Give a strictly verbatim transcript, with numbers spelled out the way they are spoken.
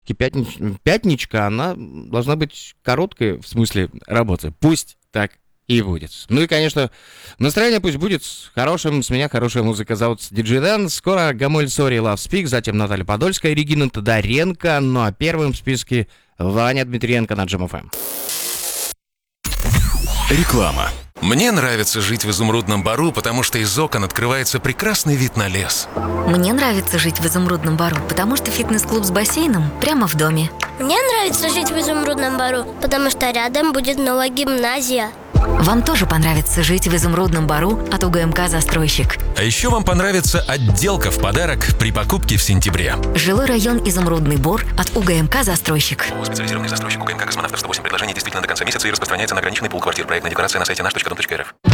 Пятнич... Пятничка, она должна быть короткой в смысле работы. Пусть так и будет. Ну и, конечно, настроение пусть будет хорошим. С меня хорошая музыка. Зовут Диджей Дэн. Скоро Гамоль Сори, Love Speak, затем Наталья Подольская, Регина Тодоренко. Ну а первым в списке Ваня Дмитриенко на Джем эф эм. Реклама. Мне нравится жить в Изумрудном Бару, потому что из окон открывается прекрасный вид на лес. Мне нравится жить в Изумрудном Бару, потому что фитнес-клуб с бассейном прямо в доме. Мне нравится жить в Изумрудном Бару, потому что рядом будет новая гимназия. Вам тоже понравится жить в Изумрудном Бару от УГМК «Застройщик». А еще вам понравится отделка в подарок при покупке в сентябре. Жилой район Изумрудный Бор от УГМК «Застройщик». Специализированный застройщик УГМК «Космонавтов» сто восемь. Предложение действительно до конца месяца и распространяется на ограниченный пул квартир. Проектная декларация на сайте наш точка дом точка эр эф.